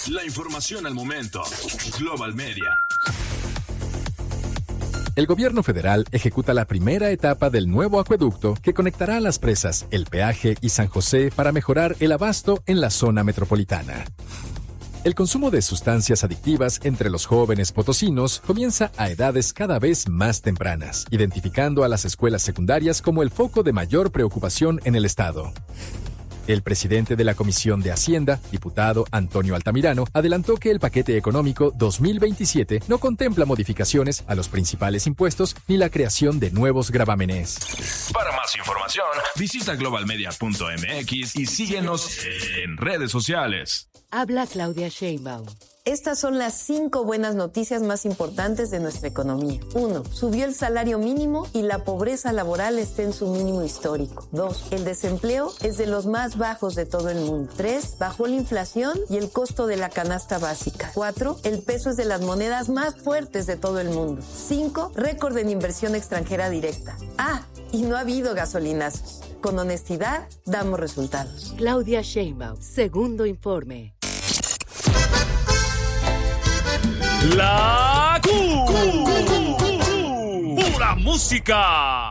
La información al momento. Global Media. El gobierno federal ejecuta la primera etapa del nuevo acueducto que conectará las presas El Peaje y San José para mejorar el abasto en la zona metropolitana. El consumo de sustancias adictivas entre los jóvenes potosinos comienza a edades cada vez más tempranas, identificando a las escuelas secundarias como el foco de mayor preocupación en el estado. El presidente de la Comisión de Hacienda, diputado Antonio Altamirano, adelantó que el paquete económico 2027 no contempla modificaciones a los principales impuestos ni la creación de nuevos gravámenes. Para más información, visita globalmedia.mx y síguenos en redes sociales. Habla Claudia Sheinbaum. Estas son las 5 buenas noticias más importantes de nuestra economía. 1. Subió el salario mínimo y la pobreza laboral está en su mínimo histórico. 2. El desempleo es de los más bajos de todo el mundo. 3. Bajó la inflación y el costo de la canasta básica. 4. El peso es de las monedas más fuertes de todo el mundo. 5. Récord en inversión extranjera directa. Y no ha habido gasolinazos. Con honestidad, damos resultados. Claudia Sheinbaum, segundo informe. La Q. Pura música.